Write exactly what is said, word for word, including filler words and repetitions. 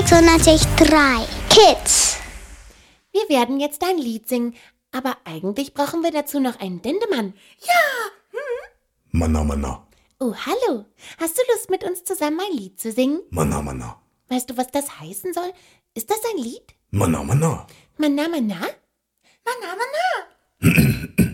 Jetzt natürlich drei. Kids. Wir werden jetzt ein Lied singen, aber eigentlich brauchen wir dazu noch einen Dendemann. Ja. Hm? Manna, Manna. Oh, hallo. Hast du Lust, mit uns zusammen ein Lied zu singen? Manna, Manna. Weißt du, was das heißen soll? Ist das ein Lied? Manna, Manna. Manna, Manna? Manna, Manna.